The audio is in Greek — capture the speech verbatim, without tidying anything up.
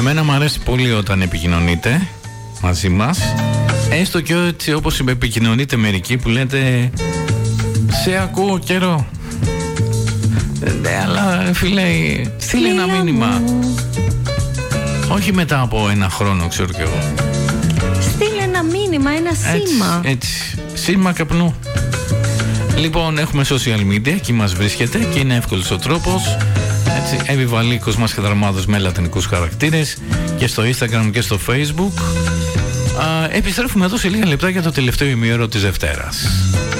Εμένα μου αρέσει πολύ όταν επικοινωνείτε μαζί μας, έστω και έτσι όπως επικοινωνείτε μερικοί που λέτε σε ακούω καιρό. Ναι, αλλά φίλε, στείλε ένα μήνυμα. Όχι μετά από ένα χρόνο, ξέρω κι εγώ. Στείλε ένα μήνυμα, ένα σήμα. Έτσι, έτσι, σήμα καπνού. Λοιπόν, έχουμε social media, εκεί μας βρίσκεται και είναι εύκολος ο τρόπος. Έτσι, Εβιβαλίκος μας και δραμάδος με λατινικούς χαρακτήρες και στο Instagram και στο Facebook. Α, επιστρέφουμε εδώ σε λίγα λεπτά για το τελευταίο ημίωρο της Δευτέρας.